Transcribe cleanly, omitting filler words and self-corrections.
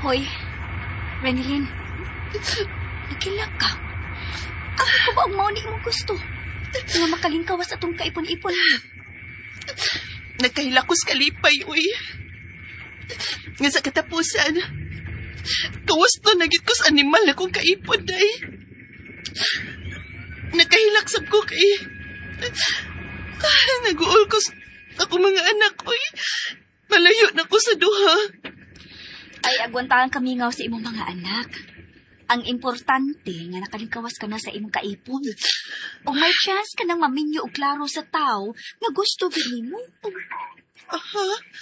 Hoy, Renilyn, nagkilak ka. Ako ko ba ang mauni mong gusto? Na makalingkawas atong kaipon-ipon mo. Nagkahilakos kalipay, uy. Nga sa katapusan, kawasto nagit ko sa animal na kong kaipon, day. Nagkahilaksab ko kay... Nag-uol ko sa ako mga anak, uy. Malayo na ko sa duha. Ay, agwantahan kami nga sa imong mga anak. Ang importante nga nakalingkawas ka na sa imong kaipon. O may chance ka nang maminyo o klaro sa tao nga gusto gini mo. Aha,